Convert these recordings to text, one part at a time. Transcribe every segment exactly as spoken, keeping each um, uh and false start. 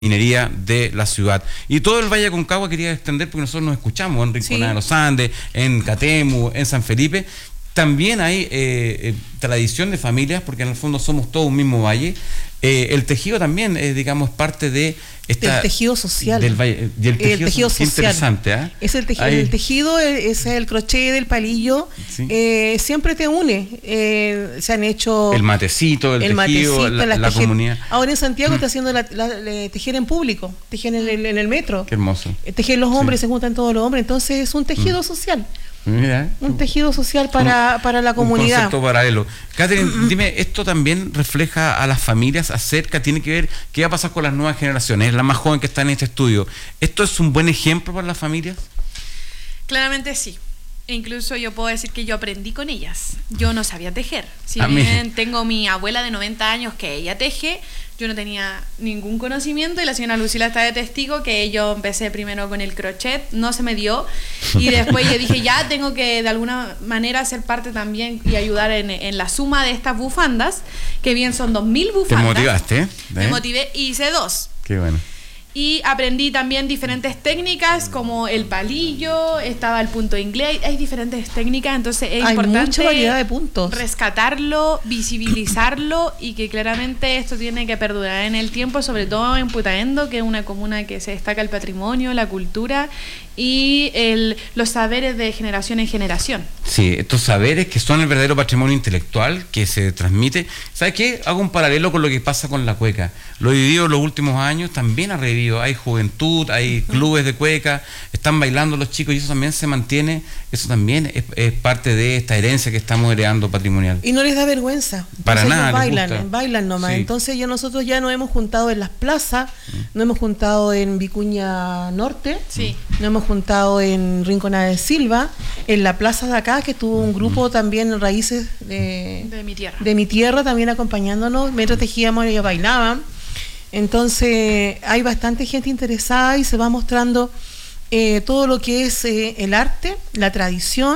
minería de la ciudad. Y todo el Valle Aconcagua quería extender, porque nosotros nos escuchamos en Rinconada de los Andes, en Catemu, en San Felipe. También hay eh, eh, tradición de familias, porque en el fondo somos todos un mismo valle. Eh, el tejido también, eh, digamos, parte de esta, el tejido social. Del valle, y el tejido, el tejido social. Interesante, ¿eh? Es el tejido, el tejido, es el crochet del palillo, sí. eh, siempre te une. Eh, se han hecho el matecito, el, el tejido, matecito, la, la tejer, comunidad. Ahora en Santiago mm. está haciendo la, la, la, tejer en público, tejer en el, en el metro. Qué hermoso. Tejer los hombres, sí. se juntan todos los hombres, entonces es un tejido mm. social. Mira, un tejido social para, un, para la comunidad. Un concepto paralelo. Catherine, dime, ¿esto también refleja a las familias acerca, tiene que ver qué va a pasar con las nuevas generaciones, la más joven que está en este estudio? ¿Esto es un buen ejemplo para las familias? Claramente sí. Incluso yo puedo decir que yo aprendí con ellas. Yo no sabía tejer. Si a bien mí. tengo mi abuela de noventa años que ella teje, yo no tenía ningún conocimiento, y la señora Lucila está de testigo que yo empecé primero con el crochet, no se me dio, y después yo dije ya tengo que de alguna manera ser parte también y ayudar en, en la suma de estas bufandas, que bien son dos mil bufandas. ¿Te motivaste? ¿Eh? Me motivé y hice dos. Qué bueno. Y aprendí también diferentes técnicas como el palillo, estaba el punto inglés, hay diferentes técnicas, entonces es hay importante mucha variedad de puntos. Rescatarlo, visibilizarlo, y que claramente esto tiene que perdurar en el tiempo, sobre todo en Putaendo, que es una comuna que se destaca el patrimonio, la cultura y el, los saberes de generación en generación. Sí, estos saberes que son el verdadero patrimonio intelectual que se transmite. ¿Sabes qué? Hago un paralelo con lo que pasa con la cueca. Lo he vivido en los últimos años, también ha revivido. Hay juventud, hay clubes de cueca, están bailando los chicos, y eso también se mantiene, eso también es, es parte de esta herencia que estamos heredando patrimonial. Y no les da vergüenza. Para Entonces nada. Ellos bailan, bailan nomás. Sí. Entonces ya nosotros ya nos hemos juntado en las plazas, mm. nos hemos juntado en Vicuña Norte, sí. nos hemos juntado en Rinconada de Silva, en la plaza de acá, que tuvo un grupo mm. también, Raíces de, de mi tierra, de mi tierra también acompañándonos, mientras tejíamos ellos bailaban. Entonces hay bastante gente interesada y se va mostrando eh, todo lo que es eh, el arte, la tradición,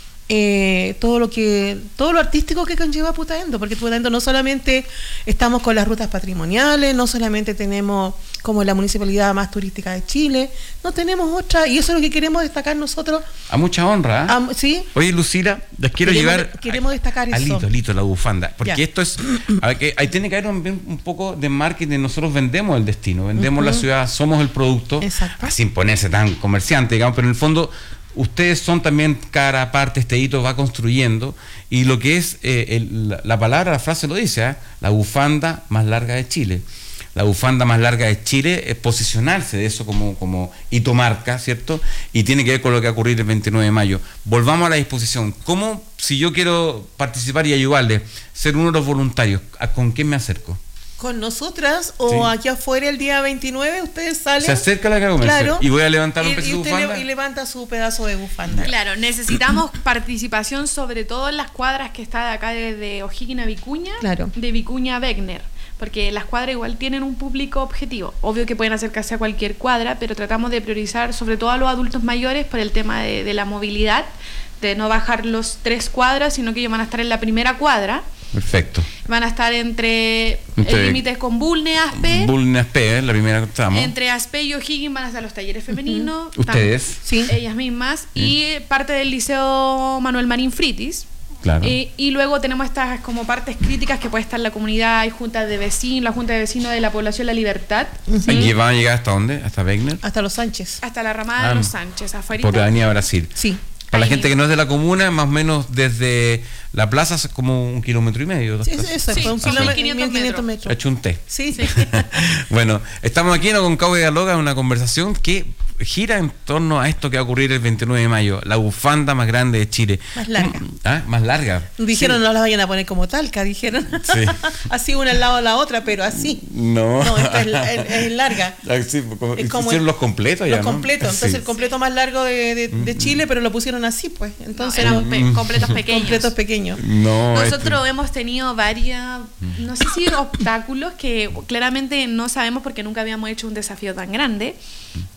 eh, todo lo que todo lo artístico que conlleva Putaendo, porque Putaendo no solamente estamos con las rutas patrimoniales, no solamente tenemos como la municipalidad más turística de Chile, no tenemos otra, y eso es lo que queremos destacar nosotros. A mucha honra, ¿eh? A, ¿sí? Oye, Lucila, les quiero queremos, llevar queremos destacar a, eso. a Lito, Lito, la bufanda, porque ya. esto es, a ver, que ahí tiene que haber un, un poco de marketing. Nosotros vendemos el destino, vendemos uh-huh. la ciudad, somos el producto, exacto. sin ponerse tan comerciante, digamos, pero en el fondo ustedes son también cara, parte, este hito va construyendo, y lo que es eh, el, la, la palabra, la frase lo dice, ¿eh? La bufanda más larga de Chile. La bufanda más larga de Chile es posicionarse de eso como, como hito marca, ¿cierto? Y tiene que ver con lo que va a ocurrir el veintinueve de mayo. Volvamos a la disposición. ¿Cómo, si yo quiero participar y ayudarles, ser uno de los voluntarios, con quién me acerco? Con nosotras o sí. aquí afuera el día veintinueve, ustedes salen. Se acerca la cara claro, y voy a levantar un y, pedazo y de bufanda. Le, y levanta su pedazo de bufanda. Claro, necesitamos participación, sobre todo en las cuadras que está de acá desde O'Higgins a Vicuña, claro. de Vicuña a Wegner, porque las cuadras igual tienen un público objetivo. Obvio que pueden acercarse a cualquier cuadra, pero tratamos de priorizar sobre todo a los adultos mayores por el tema de, de la movilidad, de no bajar los tres cuadras, sino que ellos van a estar en la primera cuadra. Perfecto. Van a estar entre, entre el límite con Bulne, Aspe. Bulne, Aspe, ¿eh? La primera que estamos. Entre Aspe y O'Higgins van a estar los talleres femeninos. Uh-huh. ¿Ustedes? Sí. Ellas mismas. Uh-huh. Y parte del Liceo Manuel Marín Fritis. Claro. Eh, y luego tenemos estas como partes críticas que puede estar la comunidad, hay juntas de vecinos, la Junta de Vecinos de la Población La Libertad. Uh-huh. ¿Y van a llegar hasta dónde? ¿Hasta Wegner? Hasta Los Sánchez. Hasta la ramada ah, de Los Sánchez, afuera. Por la Avenida Brasil. Sí. Para la gente que no es de la comuna, más o menos desde la plaza es como un kilómetro y medio. Sí, eso, sí, un kilómetro, quinientos metros. metros. He hecho un té. Sí, sí. Bueno, estamos aquí en Aconcagua Dialoga, en una conversación que gira en torno a esto que va a ocurrir el veintinueve de mayo, la bufanda más grande de Chile. Más larga. ¿Ah? Más larga. Dijeron sí. no las vayan a poner como talca, dijeron. Sí. Así una al lado de la otra, pero así. No. No, esta es, es, es larga. Sí, como, es como hicieron el, los completos ya, Los ¿no? completos, entonces sí. el completo más largo de, de, de Chile, pero lo pusieron así, pues. Entonces no, eran pe- completos pequeños. Completos pequeños. No, Nosotros este... hemos tenido varias, no sé si obstáculos que claramente no sabemos porque nunca habíamos hecho un desafío tan grande.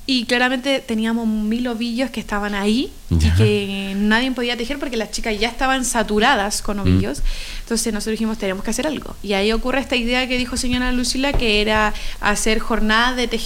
Y claramente teníamos mil ovillos que estaban ahí Ya. y que nadie podía tejer porque las chicas ya estaban saturadas con ovillos. Mm. Entonces nosotros dijimos, tenemos que hacer algo. Y ahí ocurre esta idea que dijo señora Lucila, que era hacer jornadas de tejido